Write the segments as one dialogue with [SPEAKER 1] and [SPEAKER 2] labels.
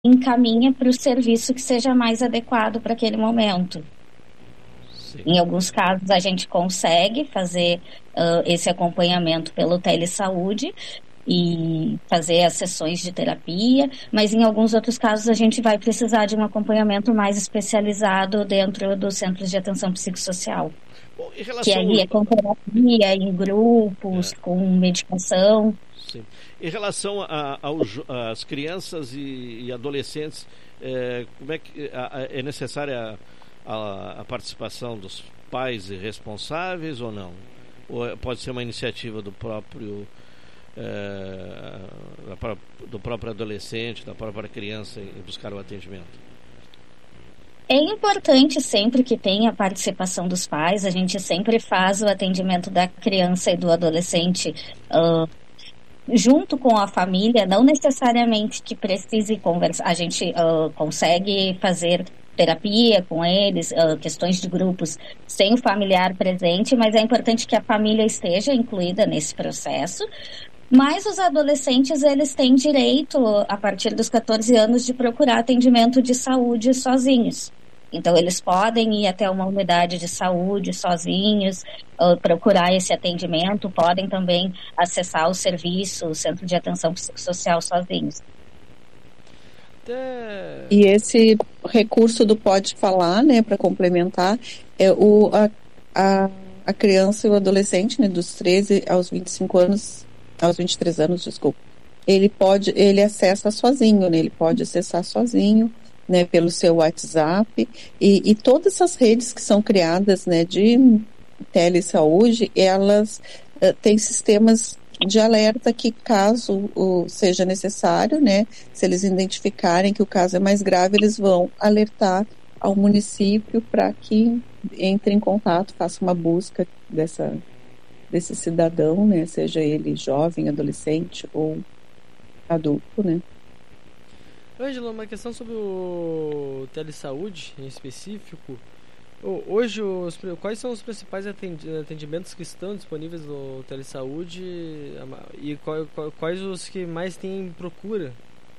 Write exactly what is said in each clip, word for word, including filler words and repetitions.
[SPEAKER 1] encaminha para o serviço que seja mais adequado para aquele momento. Sim. Em alguns casos, a gente consegue fazer uh, esse acompanhamento pelo telesaúde e fazer as sessões de terapia, mas em alguns outros casos a gente vai precisar de um acompanhamento mais especializado dentro dos centros de atenção psicossocial. Bom, em relação que aí é com terapia, em grupos, é. com medicação.
[SPEAKER 2] Sim. Em relação às crianças e, e adolescentes, é, como é que a, a, é necessária a, a participação dos pais e responsáveis ou não? Ou pode ser uma iniciativa do próprio é, do próprio adolescente, da própria criança em buscar o atendimento?
[SPEAKER 1] É importante sempre que tenha a participação dos pais. A gente sempre faz o atendimento da criança e do adolescente uh, junto com a família, não necessariamente que precise conversar. A gente uh, consegue fazer terapia com eles, uh, questões de grupos sem o familiar presente, mas é importante que a família esteja incluída nesse processo. Mas os adolescentes, eles têm direito, a partir dos catorze anos, de procurar atendimento de saúde sozinhos. Então, eles podem ir até uma unidade de saúde sozinhos, uh, procurar esse atendimento, podem também acessar o serviço, o Centro de Atenção Psicossocial sozinhos.
[SPEAKER 3] E esse recurso do Pode Falar, né, para complementar, é o, a, a, a criança e o adolescente, né, dos treze aos vinte e cinco anos, aos vinte e três anos, desculpa, ele pode, ele acessa sozinho, né, ele pode acessar sozinho, né, pelo seu WhatsApp, e, e todas essas redes que são criadas, né, de telesaúde, elas uh, têm sistemas de alerta que, caso uh, seja necessário, né, se eles identificarem que o caso é mais grave, eles vão alertar ao município para que entre em contato, faça uma busca dessa, desse cidadão, né, seja ele jovem, adolescente ou adulto, né.
[SPEAKER 4] Ângela, uma questão sobre o telesaúde em específico. Hoje, os, quais são os principais atendimentos que estão disponíveis no telesaúde e quais os que mais têm procura?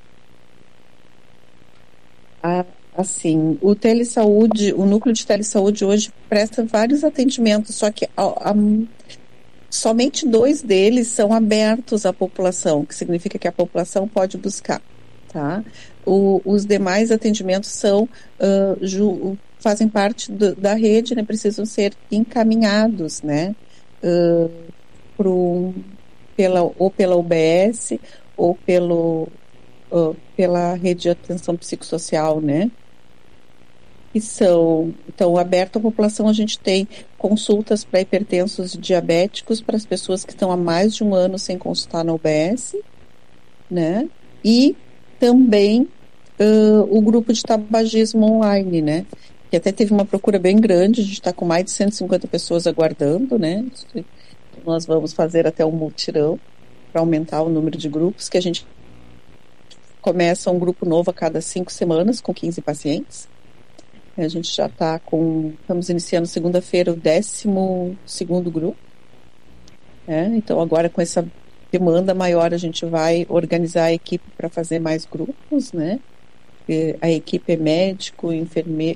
[SPEAKER 3] Ah, assim, o telesaúde, o núcleo de telesaúde hoje presta vários atendimentos, só que a, a, somente dois deles são abertos à população, que significa que a população pode buscar. Tá? O, os demais atendimentos são, uh, ju, fazem parte do, da rede, né? Precisam ser encaminhados, né? Uh, pro, pela, ou pela U B S ou pelo, uh, pela rede de atenção psicossocial, né? Que são, então, aberto à população. A gente tem consultas para hipertensos e diabéticos, para as pessoas que estão há mais de um ano sem consultar na U B S, né? E também uh, o grupo de tabagismo online, né? Que até teve uma procura bem grande, a gente está com mais de cento e cinquenta pessoas aguardando, né? Nós vamos fazer até um mutirão para aumentar o número de grupos, que a gente começa um grupo novo a cada cinco semanas, com quinze pacientes. A gente já está com, estamos iniciando segunda-feira o décimo segundo grupo. Né? Então agora com essa demanda maior, a gente vai organizar a equipe para fazer mais grupos, né? E a equipe é médico, enfermeiro,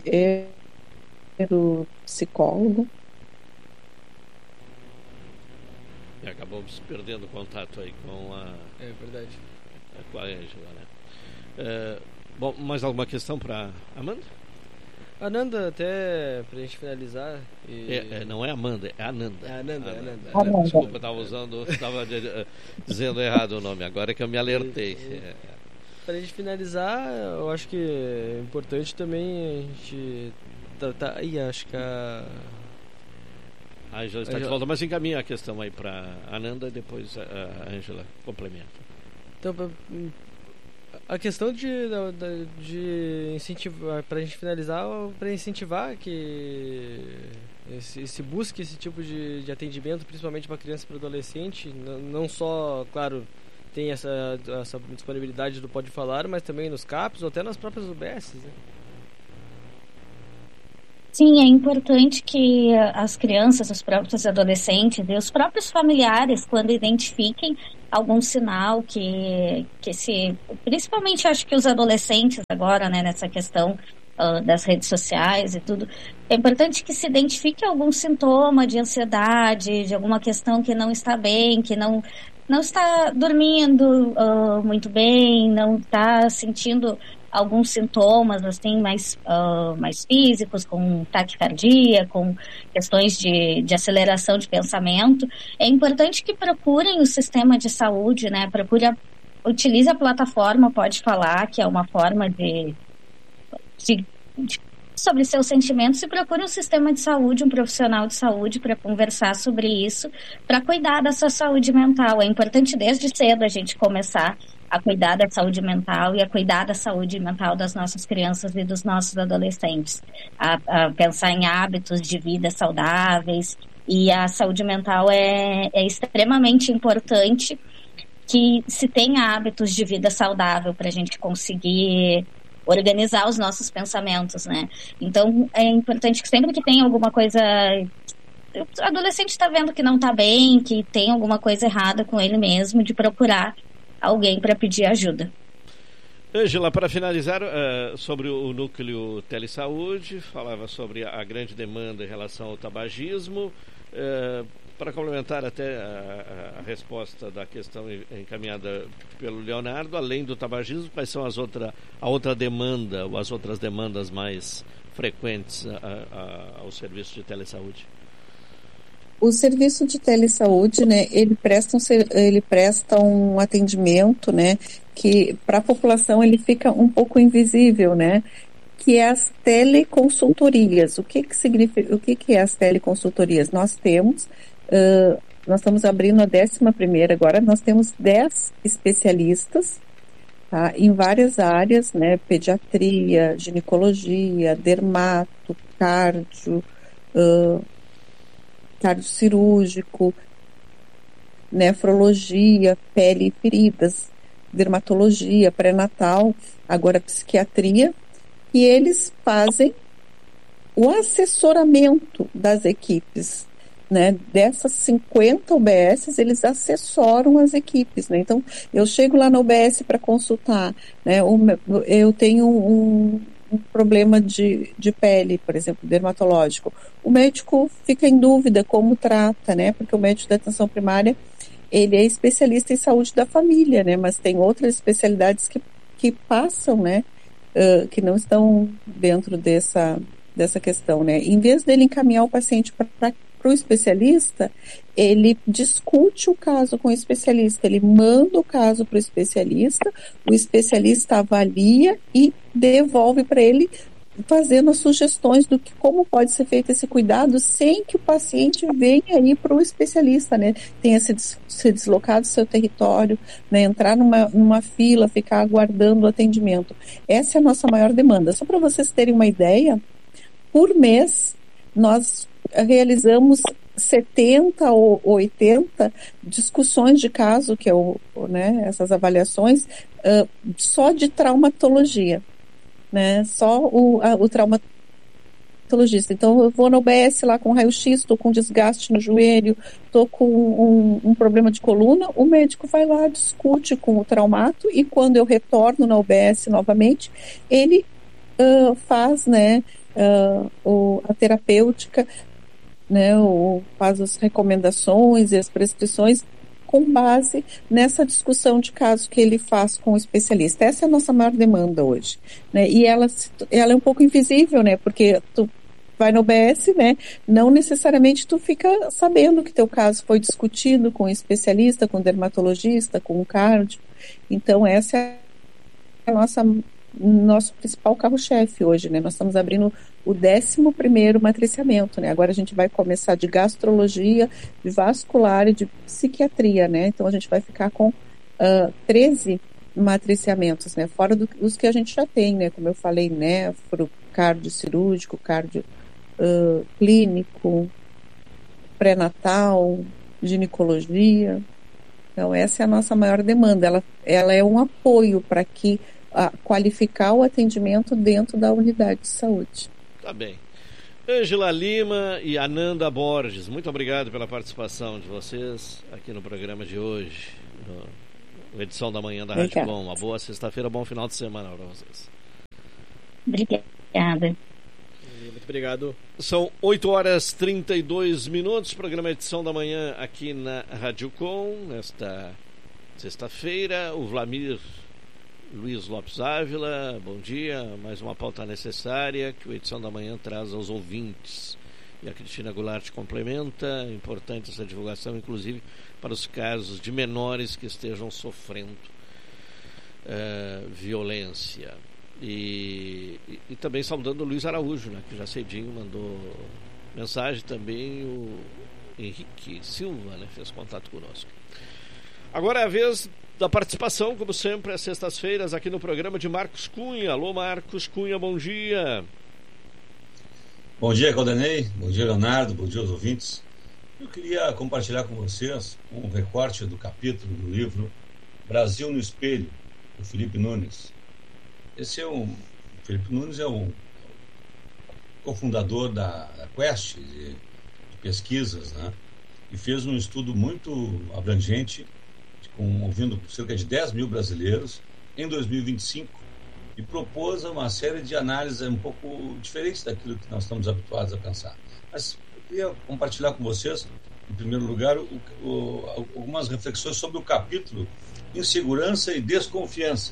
[SPEAKER 3] psicólogo.
[SPEAKER 2] E acabamos perdendo contato aí com a...
[SPEAKER 4] É verdade.
[SPEAKER 2] Com a Ângela, né? É, bom, mais alguma questão para Amanda?
[SPEAKER 4] Ananda, até pra gente finalizar. E...
[SPEAKER 2] É, é, não é Amanda, é Ananda.
[SPEAKER 4] É Ananda, Ananda.
[SPEAKER 2] Ananda.
[SPEAKER 4] Ananda.
[SPEAKER 2] Desculpa, eu estava usando, estava dizendo errado o nome, agora é que eu me alertei. É.
[SPEAKER 4] Pra gente finalizar, eu acho que é importante também a gente tratar. Ih, acho que a.
[SPEAKER 2] A Ângela está de volta, mas encaminha a questão aí para Ananda e depois a Ângela complementa.
[SPEAKER 4] Então, pra... a questão de, de incentivar, para a gente finalizar, para incentivar que se, se busque esse tipo de, de atendimento, principalmente para criança e para adolescente, não, não só, claro, tem essa, essa disponibilidade do Pode Falar, mas também nos CAPs ou até nas próprias U B S, né?
[SPEAKER 1] Sim, é importante que as crianças, os próprios adolescentes e os próprios familiares, quando identifiquem algum sinal que, que se... Principalmente, acho que os adolescentes agora, né, nessa questão uh, das redes sociais e tudo, é importante que se identifique algum sintoma de ansiedade, de alguma questão que não está bem, que não, não está dormindo uh, muito bem, não está sentindo alguns sintomas assim mais, uh, mais físicos, com taquicardia, com questões de, de aceleração de pensamento. É importante que procurem o sistema de saúde, né? Procure a, utilize a plataforma Pode Falar, que é uma forma de, de, de sobre seus sentimentos, e procure um sistema de saúde, um profissional de saúde para conversar sobre isso, para cuidar da sua saúde mental. É importante desde cedo a gente começar a cuidar da saúde mental e a cuidar da saúde mental das nossas crianças e dos nossos adolescentes, a, a pensar em hábitos de vida saudáveis, e a saúde mental é, é extremamente importante que se tenha hábitos de vida saudável para a gente conseguir organizar os nossos pensamentos, né? Então, é importante que sempre que tem alguma coisa... O adolescente está vendo que não está bem, que tem alguma coisa errada com ele mesmo, de procurar alguém para pedir ajuda.
[SPEAKER 2] Ângela, para finalizar, uh, sobre o núcleo Telesaúde, falava sobre a grande demanda em relação ao tabagismo. Uh, para complementar até a, a resposta da questão encaminhada pelo Leonardo, além do tabagismo, quais são as outra, a outra demanda, ou as outras demandas mais frequentes a, a, ao serviço de telesaúde?
[SPEAKER 3] O serviço de telesaúde, né, ele presta um, ele presta um atendimento, né, que para a população ele fica um pouco invisível, né, que é as teleconsultorias. O que que significa, o que que é as teleconsultorias? Nós temos, uh, nós estamos abrindo a décima primeira agora, nós temos dez especialistas, tá, em várias áreas, né, pediatria, ginecologia, dermato, cardio, uh, cardiocirúrgico, nefrologia, pele e feridas, dermatologia, pré-natal, agora psiquiatria, e eles fazem o assessoramento das equipes, né? Dessas cinquenta U B S, eles assessoram as equipes, né? Então, eu chego lá na U B S para consultar, né? Eu tenho um um problema de, de pele, por exemplo, dermatológico. O médico fica em dúvida como trata, né? Porque o médico da atenção primária, ele é especialista em saúde da família, né? Mas tem outras especialidades que, que passam, né? Uh, que não estão dentro dessa, dessa questão, né? Em vez dele encaminhar o paciente para o especialista, ele discute o caso com o especialista, ele manda o caso para o especialista, o especialista avalia e devolve para ele, fazendo as sugestões do que, como pode ser feito esse cuidado sem que o paciente venha aí para o especialista, né? Tenha se, des, se deslocado do seu território, né? Entrar numa, numa fila, ficar aguardando o atendimento. Essa é a nossa maior demanda. Só para vocês terem uma ideia, por mês nós realizamos setenta ou oitenta discussões de caso, que é o, né, essas avaliações, uh, só de traumatologia, né, só o, a, o traumatologista. Então, eu vou no U B S lá com raio-x, estou com desgaste no joelho, estou com um, um problema de coluna, o médico vai lá, discute com o traumato, e quando eu retorno na U B S novamente, ele uh, faz, né, uh, o, a terapêutica, né, o, faz as recomendações e as prescrições com base nessa discussão de caso que ele faz com o especialista. Essa é a nossa maior demanda hoje, né, e ela, ela é um pouco invisível, né, porque tu vai no U B S, né, não necessariamente tu fica sabendo que teu caso foi discutido com o especialista, com o dermatologista, com o cardio. Então essa é a nossa nosso principal carro-chefe hoje, né? Nós estamos abrindo o décimo primeiro matriciamento, né? Agora a gente vai começar de gastrologia, de vascular e de psiquiatria, né? Então a gente vai ficar com uh, treze matriciamentos, né? Fora do, dos que a gente já tem, né? Como eu falei, nefro, cardio cirúrgico, cardio uh, clínico, pré-natal, ginecologia. Então essa é a nossa maior demanda. Ela, ela é um apoio para que a qualificar o atendimento dentro da unidade de saúde.
[SPEAKER 2] Tá bem. Ângela Lima e Ananda Borges, muito obrigado pela participação de vocês aqui no programa de hoje, no, na edição da manhã da Rádio Com. Uma boa sexta-feira, bom final de semana para vocês.
[SPEAKER 1] Obrigada.
[SPEAKER 4] Muito obrigado.
[SPEAKER 2] São oito horas e trinta e dois minutos, programa Edição da Manhã aqui na Rádio Com, nesta sexta-feira. O Vlamir Luiz Lopes Ávila, bom dia. Mais uma pauta necessária que o Edição da Manhã traz aos ouvintes. E a Cristina Goulart complementa. Importante essa divulgação, inclusive para os casos de menores que estejam sofrendo uh, violência. E, e, e também saudando o Luiz Araújo, né, que já cedinho mandou mensagem. Também o Henrique Silva, né, fez contato conosco. Agora é a vez da participação, como sempre, às sextas-feiras, aqui no programa de Marcos Cunha. Alô, Marcos Cunha, bom dia.
[SPEAKER 5] Bom dia, Caldenei. Bom dia, Leonardo. Bom dia aos ouvintes. Eu queria compartilhar com vocês um recorte do capítulo do livro Brasil no Espelho, do Felipe Nunes. Esse é um... O Felipe Nunes é o cofundador da, da Quest, de, de pesquisas, né? E fez um estudo muito abrangente, com, ouvindo cerca de dez mil brasileiros em dois mil e vinte e cinco, e propôs uma série de análises um pouco diferentes daquilo que nós estamos habituados a pensar. Mas eu queria compartilhar com vocês, em primeiro lugar, o, o, algumas reflexões sobre o capítulo Insegurança e Desconfiança.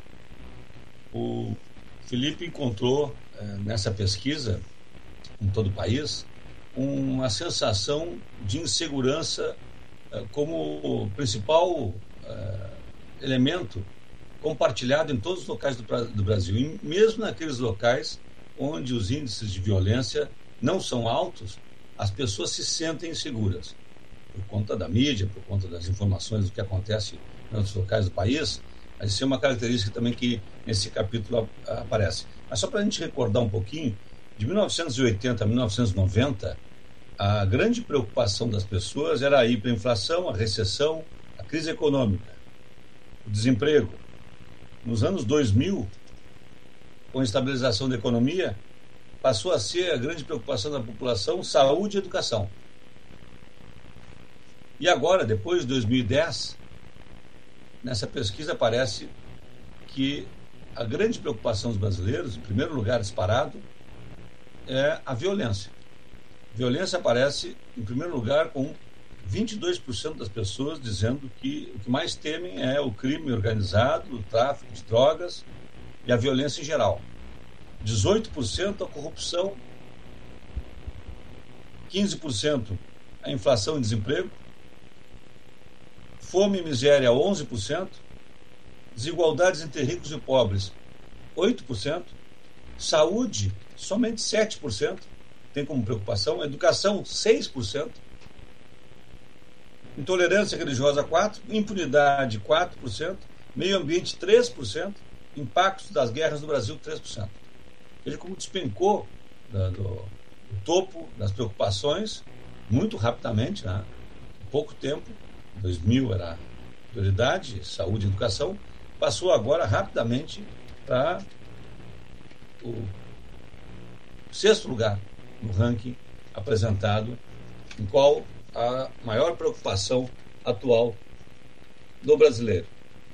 [SPEAKER 5] O Felipe encontrou eh, nessa pesquisa, em todo o país, uma sensação de insegurança como principal uh, elemento compartilhado em todos os locais do, do Brasil, e mesmo naqueles locais onde os índices de violência não são altos, as pessoas se sentem inseguras por conta da mídia, por conta das informações do que acontece em outros locais do país. Mas isso é uma característica também que nesse capítulo aparece. Mas só para a gente recordar um pouquinho, de mil novecentos e oitenta a mil novecentos e noventa, a grande preocupação das pessoas era a hiperinflação, a recessão, a crise econômica, o desemprego. Nos anos dois mil, com a estabilização da economia, passou a ser a grande preocupação da população saúde e educação. E agora, depois de dois mil e dez, nessa pesquisa aparece que a grande preocupação dos brasileiros, em primeiro lugar disparado, é a violência. Violência aparece, em primeiro lugar, com vinte e dois por cento das pessoas dizendo que o que mais temem é o crime organizado, o tráfico de drogas e a violência em geral. dezoito por cento a corrupção, quinze por cento a inflação e desemprego, fome e miséria onze por cento, desigualdades entre ricos e pobres oito por cento, saúde somente sete por cento, tem como preocupação, educação seis por cento, intolerância religiosa quatro por cento, impunidade quatro por cento, meio ambiente três por cento, impactos das guerras no Brasil três por cento. Veja como despencou do, do, do topo das preocupações muito rapidamente, né? Em pouco tempo, dois mil era prioridade, saúde e educação, passou agora rapidamente para o sexto lugar no ranking apresentado, em qual a maior preocupação atual do brasileiro.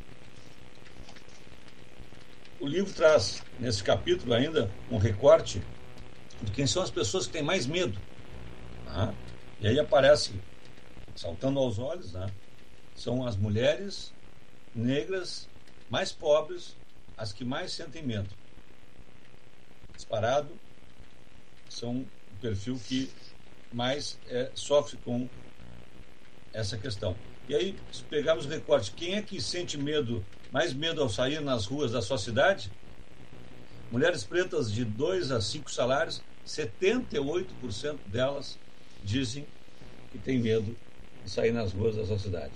[SPEAKER 5] O livro traz, nesse capítulo ainda, um recorte de quem são as pessoas que têm mais medo. Né? E aí aparece, saltando aos olhos, né? São as mulheres negras mais pobres, as que mais sentem medo. Disparado, são o perfil que mais é, sofre com essa questão. E aí, se pegarmos o recorte, quem é que sente medo, mais medo ao sair nas ruas da sua cidade? Mulheres pretas de dois a cinco salários, setenta e oito por cento delas dizem que têm medo de sair nas ruas da sua cidade.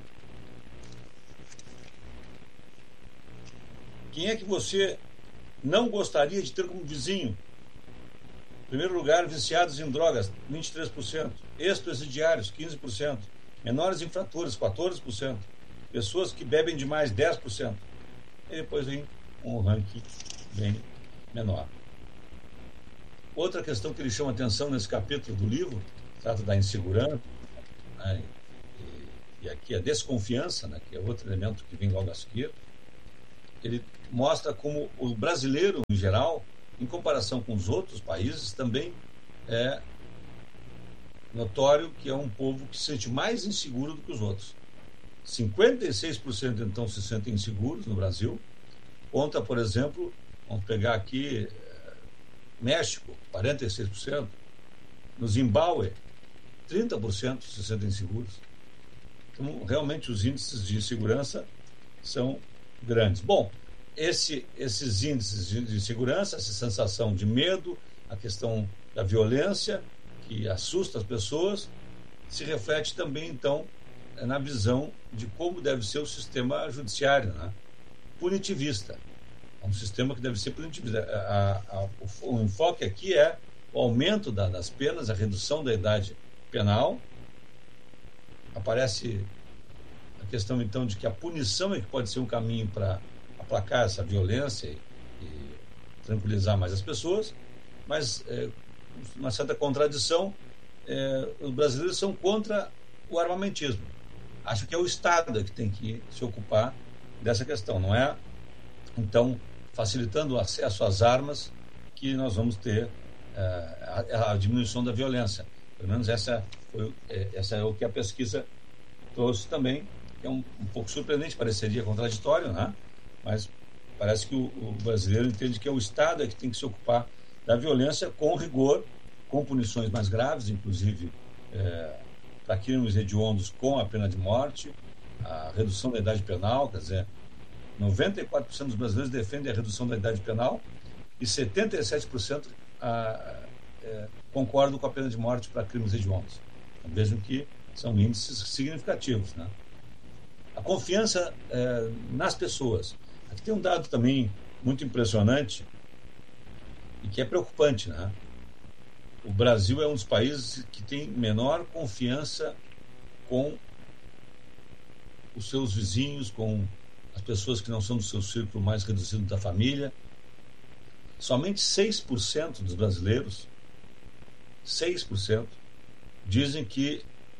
[SPEAKER 5] Quem é que você não gostaria de ter como vizinho? Em primeiro lugar, viciados em drogas, vinte e três por cento. Ex-presidiários, quinze por cento. Menores infratores, quatorze por cento. Pessoas que bebem demais, dez por cento. E depois vem um ranking bem menor. Outra questão que ele chama atenção nesse capítulo do livro, trata da insegurança, né, e, e aqui a desconfiança, né, que é outro elemento que vem logo a seguir. Ele mostra como o brasileiro, em geral, em comparação com os outros países, também é notório que é um povo que se sente mais inseguro do que os outros. cinquenta e seis por cento, então, se sentem inseguros no Brasil. Conta, por exemplo, vamos pegar aqui México, quarenta e seis por cento. No Zimbábue, trinta por cento se sentem inseguros. Então, realmente, os índices de insegurança são grandes. Bom, esse, esses índices de, de segurança, essa sensação de medo, a questão da violência, que assusta as pessoas, se reflete também, então, na visão de como deve ser o sistema judiciário, né? Punitivista. É um sistema que deve ser punitivista. A, a, o, o enfoque aqui é o aumento da, das penas, a redução da idade penal. Aparece a questão, então, de que a punição é que pode ser um caminho para aplacar essa violência e, e tranquilizar mais as pessoas, mas é, uma certa contradição, é, os brasileiros são contra o armamentismo. Acho que é o Estado que tem que se ocupar dessa questão, não é? Então, facilitando o acesso às armas, que nós vamos ter é, a, a diminuição da violência. Pelo menos essa, foi, é, essa é o que a pesquisa trouxe também, que é um, um pouco surpreendente, pareceria contraditório, né? Mas parece que o, o brasileiro entende que é o Estado que tem que se ocupar da violência com rigor, com punições mais graves, inclusive é, para crimes hediondos com a pena de morte, a redução da idade penal, quer dizer, noventa e quatro por cento dos brasileiros defendem a redução da idade penal e setenta e sete por cento a, é, concordam com a pena de morte para crimes hediondos. Então, vejam que são índices significativos, né? A confiança é, nas pessoas. Aqui tem um dado também muito impressionante e que é preocupante, né? O Brasil é um dos países que tem menor confiança com os seus vizinhos, com as pessoas que não são do seu círculo mais reduzido da família. Somente seis por cento dos brasileiros, seis por cento, dizem que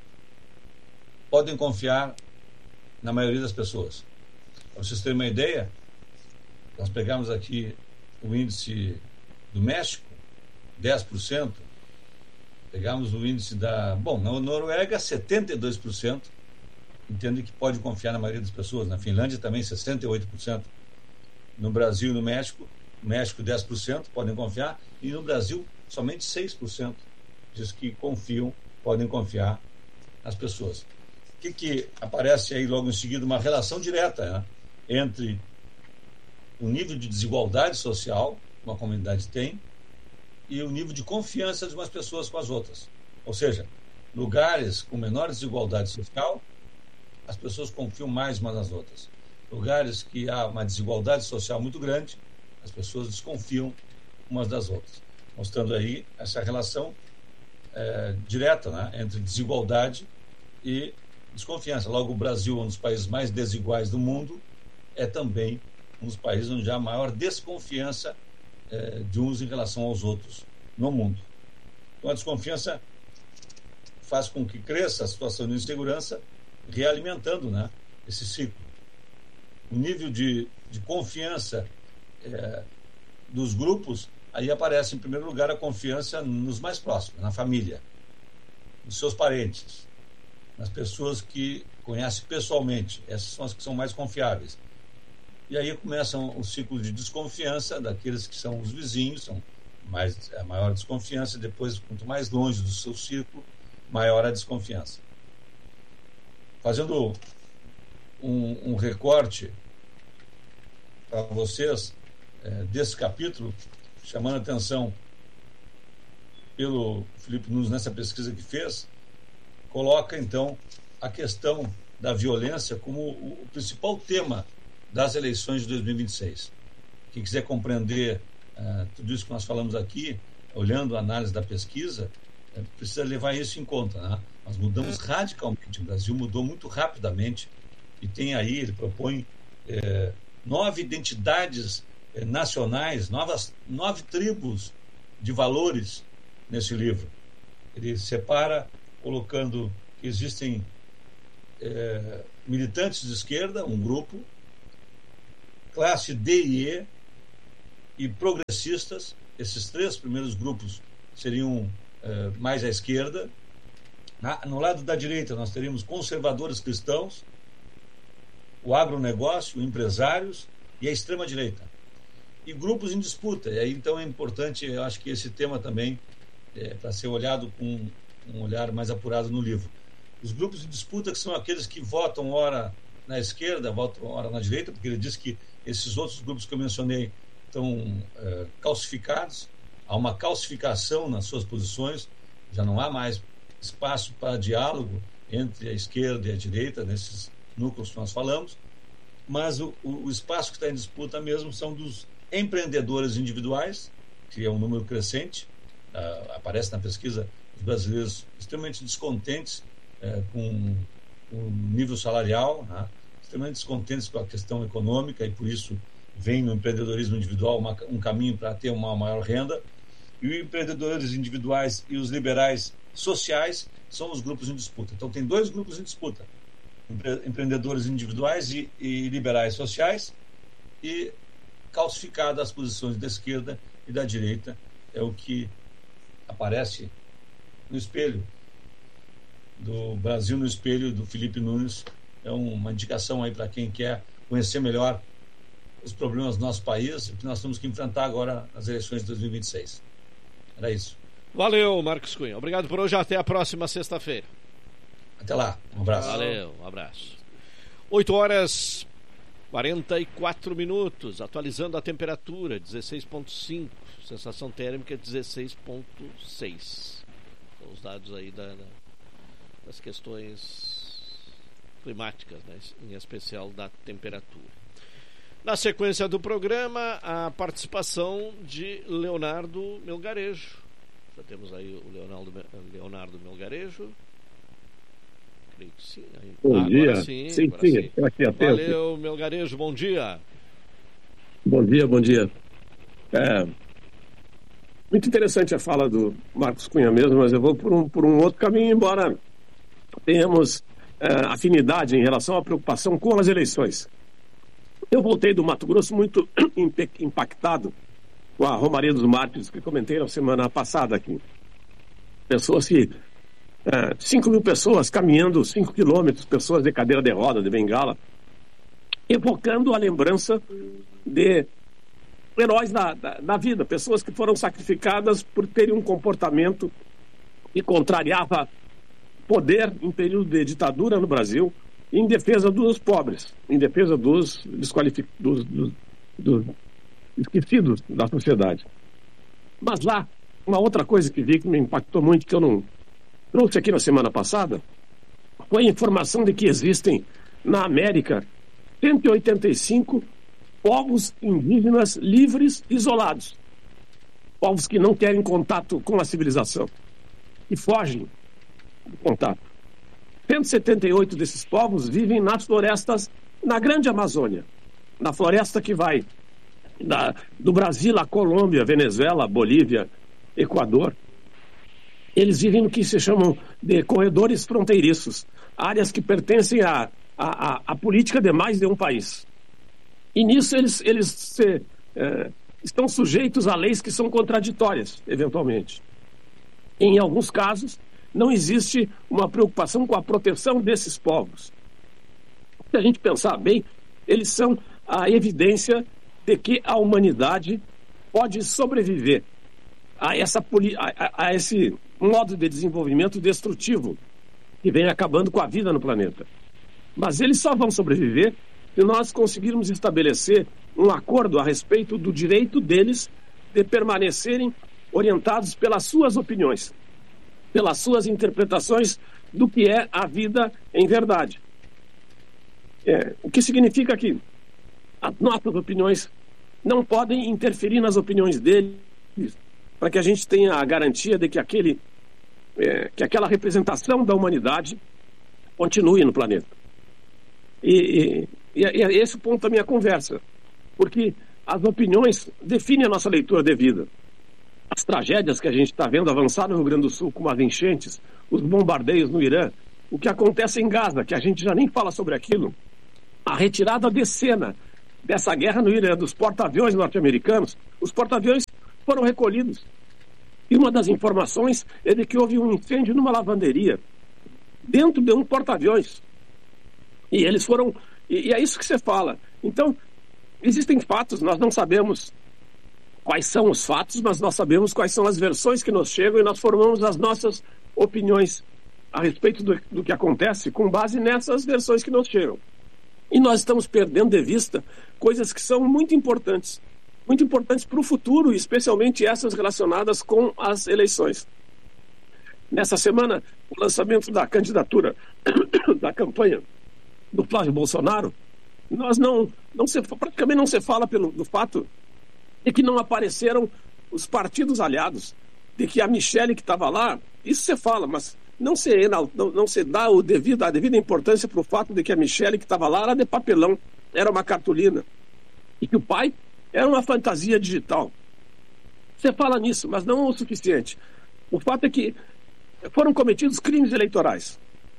[SPEAKER 5] podem confiar na maioria das pessoas. Para vocês terem uma ideia, nós pegamos aqui o índice do México, dez por cento. Pegamos o índice da... Bom, na Noruega, setenta e dois por cento entendem que pode confiar na maioria das pessoas. Na Finlândia também, sessenta e oito por cento. No Brasil e no México, no México, dez por cento podem confiar. E no Brasil, somente seis por cento diz que confiam, podem confiar nas pessoas. O que, que aparece aí logo em seguida? Uma relação direta, né, entre o nível de desigualdade social que uma comunidade tem e o nível de confiança de umas pessoas com as outras. Ou seja, lugares com menor desigualdade social, as pessoas confiam mais umas nas outras. Lugares que há uma desigualdade social muito grande, as pessoas desconfiam umas das outras. Mostrando aí essa relação é, direta, né, entre desigualdade e desconfiança. Logo, o Brasil, um dos países mais desiguais do mundo, é também um dos países onde há maior desconfiança é, de uns em relação aos outros no mundo. Então, a desconfiança faz com que cresça a situação de insegurança, realimentando, né, esse ciclo. O nível de, de confiança é, dos grupos, aí aparece, em primeiro lugar, a confiança nos mais próximos, na família, nos seus parentes, nas pessoas que conhece pessoalmente. Essas são as que são mais confiáveis. E aí começam o ciclo de desconfiança daqueles que são os vizinhos, são mais, a maior desconfiança, e depois, quanto mais longe do seu círculo, maior a desconfiança. Fazendo um, um recorte para vocês é, desse capítulo, chamando a atenção pelo Felipe Nunes nessa pesquisa que fez, coloca então a questão da violência como o, o principal tema das eleições de dois mil e vinte e seis. Quem quiser compreender uh, tudo isso que nós falamos aqui, olhando a análise da pesquisa, uh, precisa levar isso em conta, né? Nós mudamos radicalmente, o Brasil mudou muito rapidamente e tem aí, ele propõe uh, nove identidades uh, nacionais, novas, nove tribos de valores nesse livro. Ele separa colocando que existem é, militantes de esquerda, um grupo, classe D e E e progressistas. Esses três primeiros grupos seriam é, mais à esquerda. Na, no lado da direita nós teríamos conservadores cristãos, o agronegócio, empresários e a extrema-direita. E grupos em disputa. E aí, então, é importante, eu acho que esse tema também é para ser olhado com um olhar mais apurado no livro. Os grupos de disputa, que são aqueles que votam ora na esquerda, votam ora na direita, porque ele diz que esses outros grupos que eu mencionei estão é, calcificados, há uma calcificação nas suas posições, já não há mais espaço para diálogo entre a esquerda e a direita, nesses núcleos que nós falamos, mas o, o espaço que está em disputa mesmo são dos empreendedores individuais, que é um número crescente. Uh, aparece na pesquisa os brasileiros extremamente descontentes uh, com o nível salarial, né? Extremamente descontentes com a questão econômica, e por isso vem no empreendedorismo individual uma, um caminho para ter uma maior renda. E os empreendedores individuais e os liberais sociais são os grupos em disputa. Então tem dois grupos em disputa: empreendedores individuais e, e liberais sociais, e calcificadas as posições da esquerda e da direita. É o que aparece no espelho do Brasil, no espelho do Felipe Nunes. É uma indicação aí para quem quer conhecer melhor os problemas do nosso país, o que nós temos que enfrentar agora nas eleições de dois mil e vinte e seis. Era isso.
[SPEAKER 2] Valeu, Marcos Cunha. Obrigado por hoje. Até a próxima sexta-feira.
[SPEAKER 5] Até lá. Um abraço.
[SPEAKER 2] Valeu, um abraço. oito horas e quarenta e quatro minutos. Atualizando a temperatura, dezesseis vírgula cinco. Sensação térmica, dezesseis vírgula seis. São os dados aí da, da, das questões climáticas, né? Em especial da temperatura. Na sequência do programa, a participação de Leonardo Melgarejo. Já temos aí o Leonardo, Leonardo Melgarejo. Creio que sim.
[SPEAKER 6] Bom
[SPEAKER 2] agora
[SPEAKER 6] dia.
[SPEAKER 2] Sim,
[SPEAKER 6] sim,
[SPEAKER 2] agora
[SPEAKER 6] sim.
[SPEAKER 2] sim.
[SPEAKER 6] Aqui
[SPEAKER 2] Valeu, Melgarejo. Bom dia.
[SPEAKER 6] Bom dia, bom dia. É, muito interessante a fala do Marcos Cunha mesmo, mas eu vou por um, por um outro caminho, embora tenhamos é, afinidade em relação à preocupação com as eleições. Eu voltei do Mato Grosso muito impactado com a Romaria dos Mártires, que comentei na semana passada aqui. Pessoas que... É, cinco mil pessoas caminhando cinco quilômetros, pessoas de cadeira de roda, de bengala, evocando a lembrança de heróis da, da, da vida, pessoas que foram sacrificadas por terem um comportamento que contrariava poder em período de ditadura no Brasil, em defesa dos pobres, em defesa dos desqualificados, dos, dos, dos esquecidos da sociedade. Mas lá, uma outra coisa que vi que me impactou muito, que eu não trouxe aqui na semana passada, foi a informação de que existem na América cento e oitenta e cinco povos indígenas livres, isolados. Povos que não querem contato com a civilização, que fogem do contato. cento e setenta e oito desses povos vivem nas florestas, na Grande Amazônia, na floresta que vai da, do Brasil à Colômbia, Venezuela, Bolívia, Equador. Eles vivem no que se chamam de corredores fronteiriços, áreas que pertencem à a, a, a política de mais de um país. E nisso eles, eles se, é, estão sujeitos a leis que são contraditórias, eventualmente. Em alguns casos, não existe uma preocupação com a proteção desses povos. Se a gente pensar bem, eles são a evidência de que a humanidade pode sobreviver a, essa, a, a esse modo de desenvolvimento destrutivo que vem acabando com a vida no planeta. Mas eles só vão sobreviver se nós conseguirmos estabelecer um acordo a respeito do direito deles de permanecerem orientados pelas suas opiniões, pelas suas interpretações do que é a vida em verdade. É, o que significa que as nossas opiniões não podem interferir nas opiniões deles, para que a gente tenha a garantia de que, aquele, é, que aquela representação da humanidade continue no planeta. E, e, e é esse o ponto da minha conversa, porque as opiniões definem a nossa leitura de vida. as tragédias que a gente está vendo avançar no Rio Grande do Sul, como as enchentes, os bombardeios no Irã, o que acontece em Gaza, que a gente já nem fala sobre aquilo, a retirada de cena dessa guerra no Irã, dos porta-aviões norte-americanos, os porta-aviões foram recolhidos. E uma das informações é de que houve um incêndio numa lavanderia, dentro de um porta-aviões. E eles foram... E, e é isso que você fala. Então, existem fatos, nós não sabemos quais são os fatos, mas nós sabemos quais são as versões que nos chegam e nós formamos as nossas opiniões a respeito do, do que acontece com base nessas versões que nos chegam. E nós estamos perdendo de vista coisas que são muito importantes, muito importantes para o futuro, especialmente essas relacionadas com as eleições. Nessa semana, o lançamento da candidatura da campanha do Flávio Bolsonaro, nós não, não se, praticamente não se fala pelo, do fato de que não apareceram os partidos aliados, de que a Michele que estava lá, isso se fala, mas não se, não, não se dá o devido, a devida importância para o fato de que a Michele que estava lá era de papelão, era uma cartolina, e que o pai era uma fantasia digital. Você fala nisso, mas não o suficiente. O fato é que foram cometidos crimes eleitorais.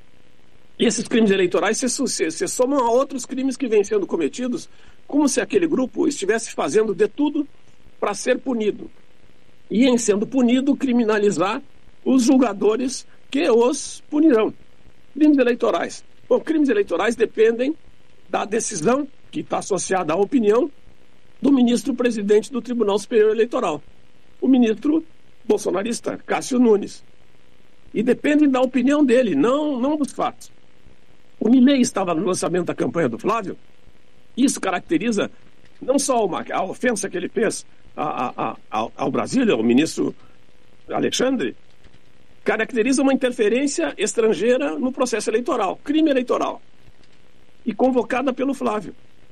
[SPEAKER 6] E esses crimes eleitorais se, se, se somam a outros crimes que vêm sendo cometidos, como se aquele grupo estivesse fazendo de tudo para ser punido. E, em sendo punido, criminalizar os julgadores que os punirão. Crimes eleitorais. Bom, crimes eleitorais dependem da decisão, que está associada à opinião, do ministro-presidente do Tribunal Superior Eleitoral, o ministro bolsonarista Cássio Nunes. E dependem da opinião dele, não, não dos fatos. O Milei estava no lançamento da campanha do Flávio. Isso caracteriza não só uma, a ofensa que ele fez a, a, a, ao Brasília, ao ministro Alexandre, caracteriza uma interferência estrangeira no processo eleitoral, crime eleitoral, e convocada pelo Flávio.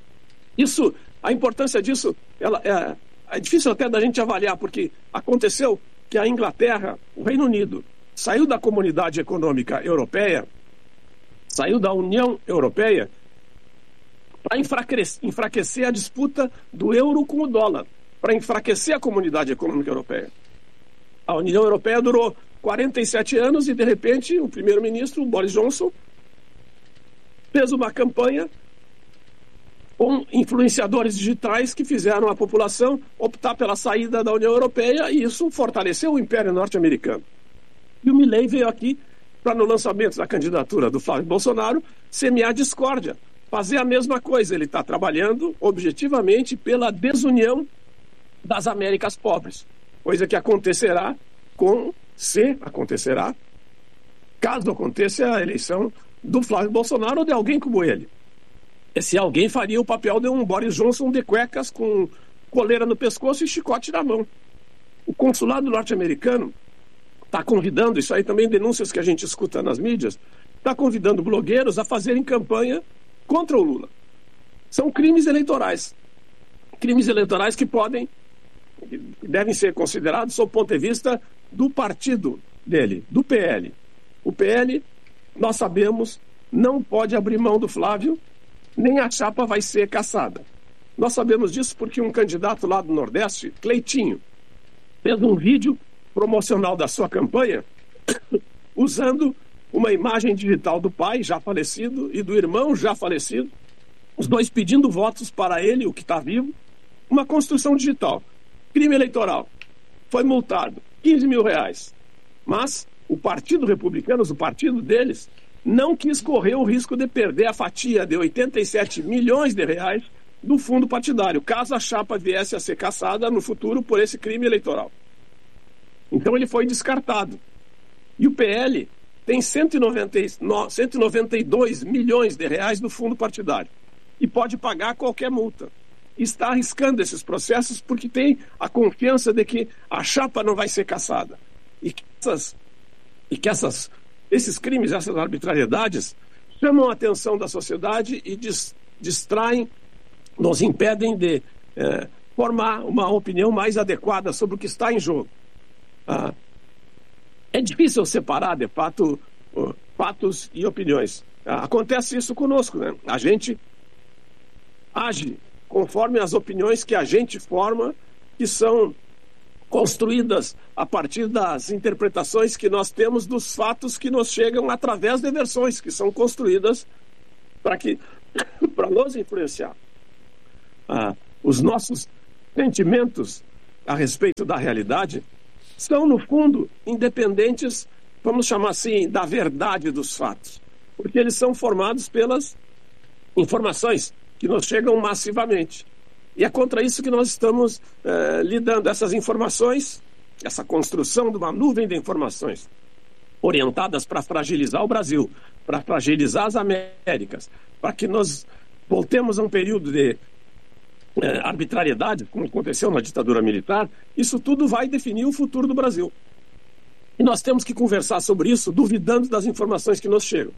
[SPEAKER 6] Isso, a importância disso, ela, é, é difícil até da gente avaliar, porque aconteceu que a Inglaterra, o Reino Unido, saiu da Comunidade Econômica Europeia, saiu da União Europeia, para enfraquecer a disputa do euro com o dólar, para enfraquecer a Comunidade Econômica Europeia. A União Europeia durou quarenta e sete anos e, de repente, o primeiro-ministro, Boris Johnson, fez uma campanha com influenciadores digitais que fizeram a população optar pela saída da União Europeia, e isso fortaleceu o Império Norte-Americano. E o Milei veio aqui para, no lançamento da candidatura do Flávio Bolsonaro, semear discórdia, fazer a mesma coisa. Ele está trabalhando objetivamente pela desunião das Américas pobres, coisa que acontecerá com, se acontecerá, caso aconteça a eleição do Flávio Bolsonaro ou de alguém como ele. Esse alguém faria o papel de um Boris Johnson de cuecas com coleira no pescoço e chicote na mão. O consulado norte-americano está convidando, isso aí também denúncias que a gente escuta nas mídias, está convidando blogueiros a fazerem campanha contra o Lula. São crimes eleitorais. Crimes eleitorais que podem, que devem ser considerados sob o ponto de vista do partido dele, do P L. O P L, nós sabemos, não pode abrir mão do Flávio, nem a chapa vai ser cassada. Nós sabemos disso porque um candidato lá do Nordeste, Cleitinho, fez um vídeo promocional da sua campanha usando uma imagem digital do pai já falecido e do irmão já falecido, os dois pedindo votos para ele, o que está vivo, uma construção digital. Crime eleitoral. Foi multado quinze mil reais. Mas o Partido Republicano, o partido deles, não quis correr o risco de perder a fatia de oitenta e sete milhões de reais do fundo partidário, caso a chapa viesse a ser cassada no futuro por esse crime eleitoral. Então ele foi descartado. E o P L tem cento e noventa e dois milhões de reais do fundo partidário e pode pagar qualquer multa. Está arriscando esses processos porque tem a confiança de que a chapa não vai ser cassada. E que, essas, e que essas, esses crimes, essas arbitrariedades chamam a atenção da sociedade e dis, distraem, nos impedem de eh, formar uma opinião mais adequada sobre o que está em jogo. Ah, é difícil separar, de fato, uh, fatos e opiniões. Ah, acontece isso conosco, né? A gente age conforme as opiniões que a gente forma, que são construídas a partir das interpretações que nós temos dos fatos que nos chegam através de versões que são construídas para que para nos influenciar. Ah, os nossos sentimentos a respeito da realidade são, no fundo, independentes, vamos chamar assim, da verdade dos fatos, porque eles são formados pelas informações que nos chegam massivamente. E é contra isso que nós estamos eh, lidando. Essas informações, essa construção de uma nuvem de informações orientadas para fragilizar o Brasil, para fragilizar as Américas, para que nós voltemos a um período de eh, arbitrariedade, como aconteceu na ditadura militar, isso tudo vai definir o futuro do Brasil. E nós temos que conversar sobre isso, duvidando das informações que nos chegam.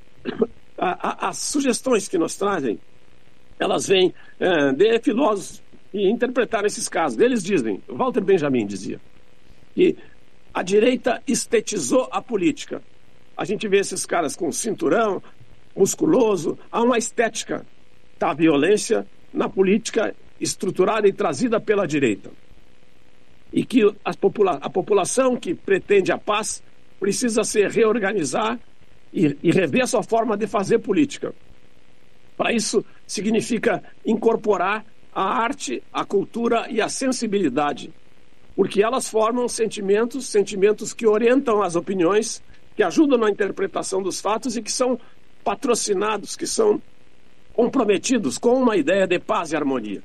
[SPEAKER 6] A, a, as sugestões que nos trazem, elas vêm é, de filósofos que interpretaram esses casos. Eles dizem, Walter Benjamin dizia, que a direita estetizou a política. A gente vê esses caras com cinturão, musculoso, há uma estética da violência na política estruturada e trazida pela direita. E que a, popula- a população que pretende a paz precisa se reorganizar e, e rever a sua forma de fazer política. Para isso, significa incorporar a arte, a cultura e a sensibilidade, porque elas formam sentimentos, sentimentos que orientam as opiniões, que ajudam na interpretação dos fatos e que são patrocinados, que são comprometidos com uma ideia de paz e harmonia.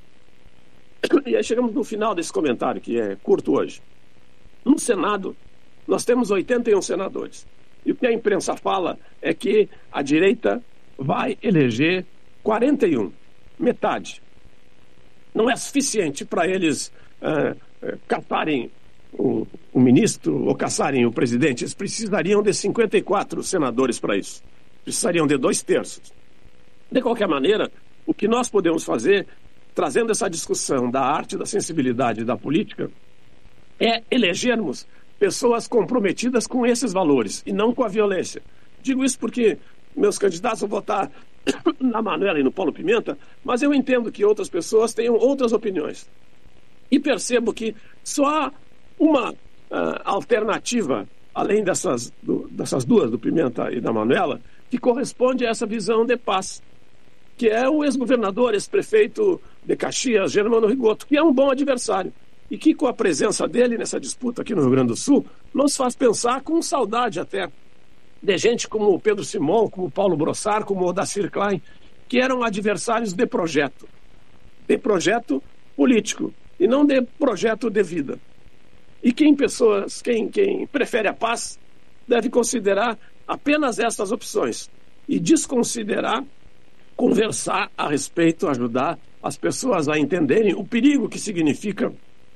[SPEAKER 6] E aí chegamos no final desse comentário, que é curto hoje. No Senado, nós temos oitenta e um senadores. E o que a imprensa fala é que a direita vai eleger quarenta e um, metade. Não é suficiente para eles uh, uh, caçarem o, o ministro ou caçarem o presidente. Eles precisariam de cinquenta e quatro senadores para isso. Precisariam de dois terços. De qualquer maneira, o que nós podemos fazer, trazendo essa discussão da arte, da sensibilidade e da política, é elegermos pessoas comprometidas com esses valores e não com a violência. Digo isso porque meus candidatos vão votar na Manuela e no Paulo Pimenta, mas eu entendo que outras pessoas tenham outras opiniões. E percebo que só há uma uh, alternativa, além dessas, do, dessas duas, do Pimenta e da Manuela, que corresponde a essa visão de paz, que é o ex-governador, ex-prefeito de Caxias, Germano Rigoto, que é um bom adversário, e que com a presença dele nessa disputa aqui no Rio Grande do Sul, nos faz pensar com saudade até de gente como o Pedro Simon, como o Paulo Brossard, como o Odacir Klein, que eram adversários de projeto, de projeto político, e não de projeto de vida. E quem, pessoas, quem, quem prefere a paz deve considerar apenas estas opções e desconsiderar conversar a respeito, ajudar as pessoas a entenderem o perigo que significa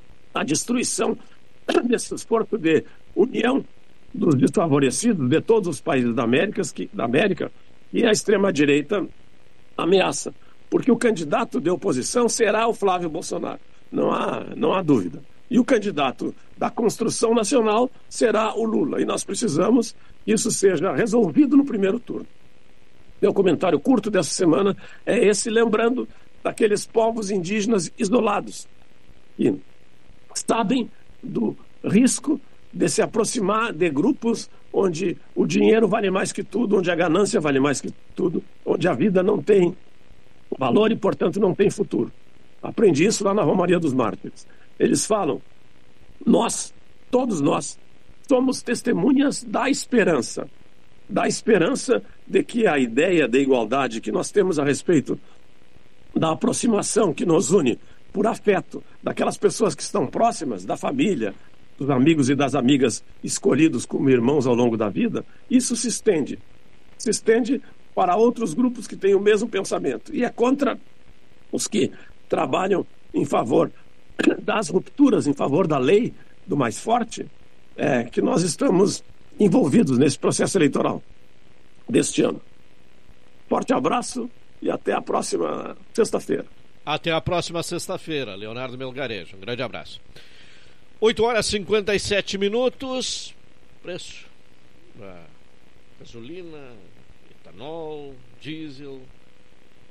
[SPEAKER 6] a destruição desse esforço de união dos desfavorecidos de todos os países da América, que, da América, e a extrema-direita ameaça. Porque o candidato de oposição será o Flávio Bolsonaro, não há, não há dúvida. E o candidato da construção nacional será o Lula. E nós precisamos que isso seja resolvido no primeiro turno. Meu comentário curto dessa semana é esse, lembrando daqueles povos indígenas isolados, que sabem do risco de se aproximar de grupos onde o dinheiro vale mais que tudo, onde a ganância vale mais que tudo, onde a vida não tem valor e, portanto, não tem futuro. Aprendi isso lá na Romaria dos Mártires. Eles falam, nós, todos nós, somos testemunhas da esperança, da esperança de que a ideia de igualdade que nós temos a respeito da aproximação que nos une por afeto daquelas pessoas que estão próximas, da família, dos amigos e das amigas escolhidos como irmãos ao longo da vida, isso se estende. Se estende para outros grupos que têm o mesmo pensamento. E é contra os que trabalham em favor das rupturas, em favor da lei do mais forte, é, que nós estamos envolvidos nesse processo eleitoral deste ano. Forte abraço e até a próxima sexta-feira.
[SPEAKER 2] Até a próxima sexta-feira, Leonardo Melgarejo. Um grande abraço. oito horas e cinquenta e sete minutos. Preço da gasolina, etanol, diesel.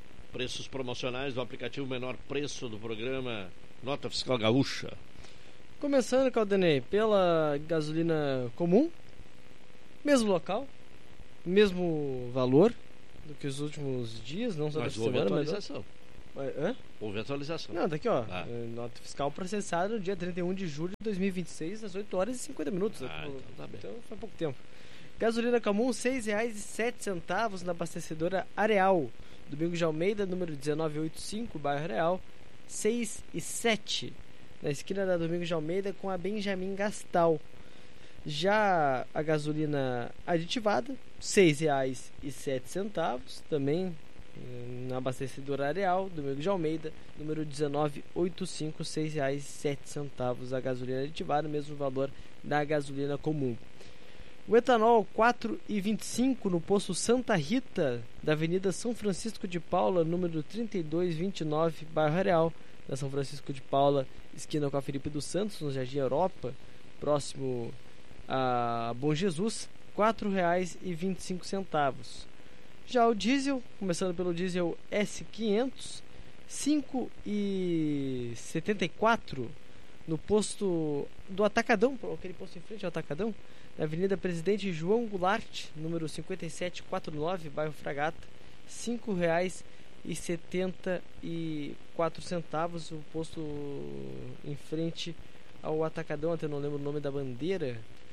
[SPEAKER 2] Preços promocionais do aplicativo Menor Preço do programa Nota Fiscal Gaúcha.
[SPEAKER 4] Começando, Caldenei, pela gasolina comum, mesmo local, mesmo valor do que os últimos dias, não só
[SPEAKER 2] Mas
[SPEAKER 4] dessa
[SPEAKER 2] houve
[SPEAKER 4] semana,
[SPEAKER 2] atualização.
[SPEAKER 4] mas... Hã?
[SPEAKER 2] Houve atualização.
[SPEAKER 4] Não, tá aqui, ó.
[SPEAKER 2] Ah.
[SPEAKER 4] Nota fiscal processada no dia trinta e um de julho de dois mil e vinte e seis, às oito horas e cinquenta minutos.
[SPEAKER 2] Ah, então tá bem.
[SPEAKER 4] Então foi pouco tempo. Gasolina comum, seis reais e sete centavos na abastecedora Areal. Domingos de Almeida, número dezenove oitenta e cinco, bairro Areal, seis e sete. Na esquina da Domingos de Almeida com a Benjamin Gastal. Já a gasolina aditivada, seis reais e sete centavos, também na abastecedora Areal, Domingos de Almeida, número dezenove oitenta e cinco, seis reais e sete centavos a gasolina aditivada, mesmo valor da gasolina comum. O etanol quatro reais e vinte e cinco no posto Santa Rita, da Avenida São Francisco de Paula, número trinta e dois vinte e nove, bairro Areal, na São Francisco de Paula, esquina com a Felipe dos Santos, no Jardim Europa, próximo a Bom Jesus, quatro reais e vinte e cinco centavos. Já o diesel, começando pelo diesel S quinhentos, cinco reais e setenta e quatro no posto do Atacadão, aquele posto em frente ao Atacadão, na Avenida Presidente João Goulart, número cinquenta e sete quarenta e nove, bairro Fragata, cinco reais e setenta e quatro centavos, o posto em frente ao Atacadão, até não lembro o nome da bandeira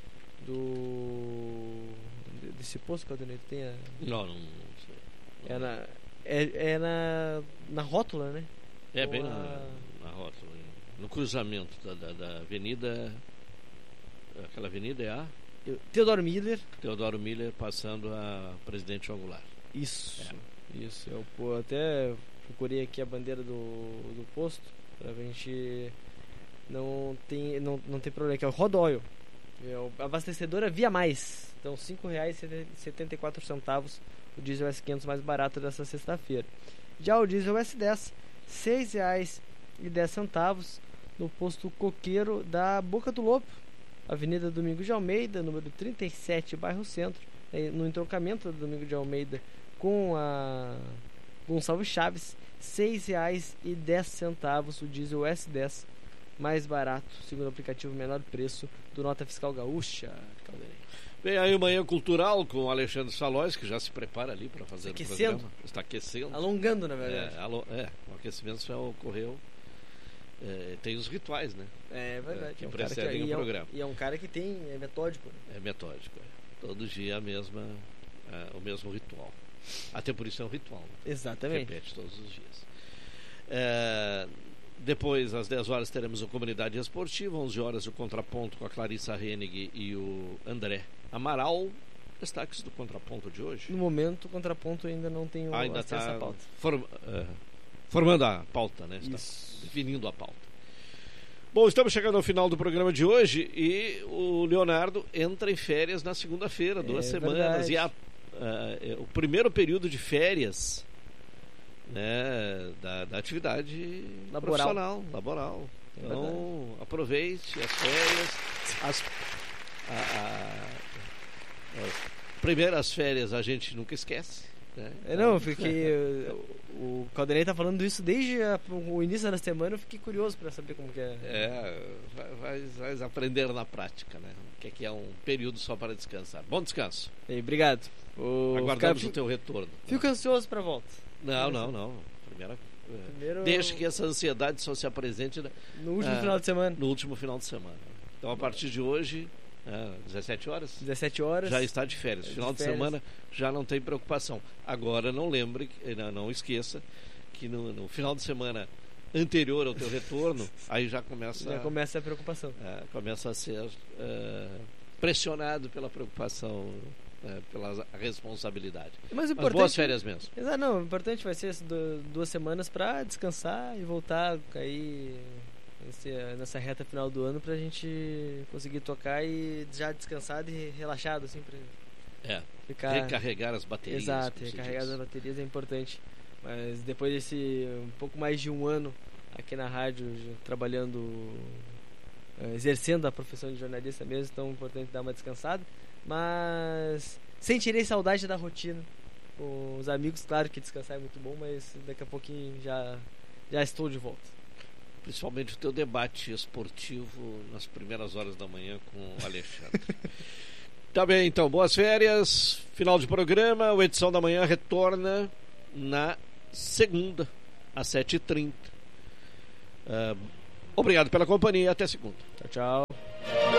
[SPEAKER 4] do desse posto que eu tem a...
[SPEAKER 2] Não, não, não sei.
[SPEAKER 4] É na é, é na na rótula, né?
[SPEAKER 2] É
[SPEAKER 4] Ou
[SPEAKER 2] bem
[SPEAKER 4] a...
[SPEAKER 2] na, na rótula, no cruzamento da, da, da avenida, aquela avenida é a
[SPEAKER 4] Teodoro Miller.
[SPEAKER 2] Teodoro Miller passando a Presidente João Goulart.
[SPEAKER 4] Isso, é. isso. Eu pô, até procurei aqui a bandeira do, do posto pra gente não tem não, não tem problema, que é o Rodoil. É a abastecedora Via Mais. Então cinco reais e setenta e quatro centavos o diesel S quinhentos mais barato dessa sexta-feira. Já o diesel S dez, seis reais e dez centavos no posto Coqueiro da Boca do Lobo, Avenida Domingos de Almeida, número trinta e sete, bairro Centro, no entroncamento do Domingos de Almeida com a Gonçalves Chaves, seis reais e dez centavos o diesel S dez mais barato, segundo o aplicativo menor preço do Nota Fiscal Gaúcha. Calderei.
[SPEAKER 2] Vem aí o Manhã Cultural com o Alexandre Salóis, que já se prepara ali para fazer
[SPEAKER 4] Está
[SPEAKER 2] o
[SPEAKER 4] aquecendo.
[SPEAKER 2] programa. Está aquecendo.
[SPEAKER 4] Alongando, na verdade.
[SPEAKER 2] É, alo, é o aquecimento já ocorreu. É, tem os rituais, né?
[SPEAKER 4] É verdade.
[SPEAKER 2] É, que
[SPEAKER 4] é um
[SPEAKER 2] precedem
[SPEAKER 4] que,
[SPEAKER 2] o
[SPEAKER 4] e
[SPEAKER 2] programa.
[SPEAKER 4] É um, e é um cara que tem, é metódico. Né?
[SPEAKER 2] É metódico. É. Todo dia a mesma, é, o mesmo ritual. Até por isso é um ritual. Né?
[SPEAKER 4] Exatamente.
[SPEAKER 2] Repete todos os dias. É, depois, às dez horas, teremos o Comunidade Esportiva. onze horas, o Contraponto com a Clarissa Hennig e o André Amaral. Destaques do Contraponto de hoje.
[SPEAKER 4] No momento, o Contraponto ainda não tem o
[SPEAKER 2] ah, ainda
[SPEAKER 4] acesso
[SPEAKER 2] está
[SPEAKER 4] à pauta.
[SPEAKER 2] Form, uh, formando a pauta, né? Está
[SPEAKER 4] Isso.
[SPEAKER 2] definindo a pauta. Bom, estamos chegando ao final do programa de hoje e o Leonardo entra em férias na segunda-feira, duas
[SPEAKER 4] é
[SPEAKER 2] semanas.
[SPEAKER 4] Verdade.
[SPEAKER 2] E a, uh, o primeiro período de férias, né, da, da atividade
[SPEAKER 4] Laboral.
[SPEAKER 2] profissional, laboral.
[SPEAKER 4] É
[SPEAKER 2] Então,
[SPEAKER 4] verdade.
[SPEAKER 2] aproveite as férias, as, a, a, as primeiras férias a gente nunca esquece. Né?
[SPEAKER 4] É, não, porque o Calderei tá falando isso desde a, o início da semana. Eu fiquei curioso para saber como que é.
[SPEAKER 2] É, vai, vai aprender na prática, né? O que é, que é um período só para descansar. Bom descanso.
[SPEAKER 4] E, obrigado. O,
[SPEAKER 2] Aguardamos
[SPEAKER 4] fica,
[SPEAKER 2] o teu retorno.
[SPEAKER 4] Fico ansioso para a volta.
[SPEAKER 2] Não, não, não. Primeira,
[SPEAKER 4] Primeiro,
[SPEAKER 2] deixa que essa ansiedade só se apresente
[SPEAKER 4] no último
[SPEAKER 2] ah,
[SPEAKER 4] final de semana.
[SPEAKER 2] No último final de semana. Então, a partir de hoje, ah, dezessete horas,
[SPEAKER 4] dezessete horas.
[SPEAKER 2] já está de férias.
[SPEAKER 4] De
[SPEAKER 2] Final de,
[SPEAKER 4] férias.
[SPEAKER 2] semana já não tem preocupação. Agora, não lembre, não, não esqueça que no, no final de semana anterior ao teu retorno, aí já começa,
[SPEAKER 4] Já começa a preocupação.
[SPEAKER 2] é, começa a ser é, pressionado pela preocupação, é, pela responsabilidade.
[SPEAKER 4] Mas o
[SPEAKER 2] Mas
[SPEAKER 4] importante,
[SPEAKER 2] boas férias mesmo.
[SPEAKER 4] Exato, não, o importante vai ser essas du- duas semanas para descansar e voltar aí nesse, nessa reta final do ano pra gente conseguir tocar e já descansado e relaxado, assim, pra
[SPEAKER 2] É,
[SPEAKER 4] ficar...
[SPEAKER 2] recarregar as baterias.
[SPEAKER 4] Exato,
[SPEAKER 2] como se
[SPEAKER 4] recarregar
[SPEAKER 2] diz.
[SPEAKER 4] as baterias é importante. Mas depois desse um pouco mais de um ano aqui na rádio, já trabalhando, eh, exercendo a profissão de jornalista mesmo, então é importante dar uma descansada. Mas sentirei saudade da rotina. Com os amigos, claro que descansar é muito bom, mas daqui a pouquinho já, já estou de volta.
[SPEAKER 2] principalmente o teu debate esportivo nas primeiras horas da manhã com o Alexandre. Tá bem, então, boas férias, final de programa, o Edição da Manhã retorna na segunda, às sete e trinta. Uh, obrigado pela companhia, até segunda.
[SPEAKER 4] Tchau, tchau.